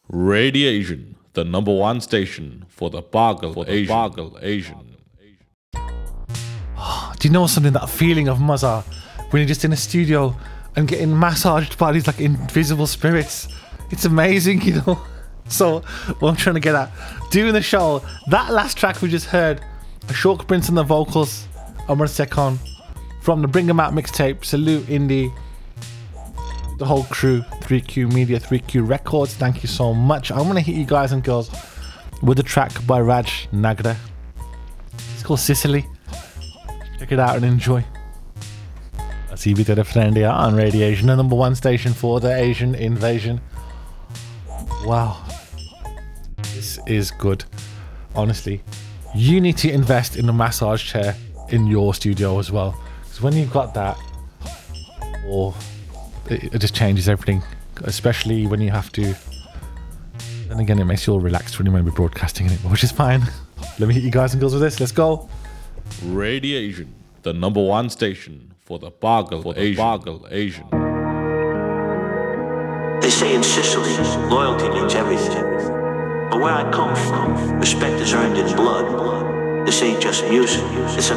Radiation, the number one station for the Bargle Asian. Do you know something, that feeling of Mazza when you're just in a studio and getting massaged by these like invisible spirits? It's amazing, you know. So what I'm trying to get at, doing the show, that last track we just heard, Ashok Prince on the vocals, Amar Sekon from the Bring 'Em Out mixtape, Salute Indie, the whole crew, 3Q Media, 3Q Records, thank you so much. I'm gonna hit you guys and girls with a track by Raj Nagda. It's called Sicily. Check it out and enjoy. That's EB to the friend here on Radiation, the number one station for the Asian invasion. Wow, this is good. Honestly, you need to invest in a massage chair in your studio as well, because when you've got that, it just changes everything, especially when you have to. Then again, it makes you all relaxed when you might be broadcasting in it, which is fine. Let me hit you guys and girls with this. Let's go. Radiation, the number one station for the Bargle Asian. They say in Sicily, loyalty means everything. But where I come from, respect is earned in blood. This ain't just music, it's an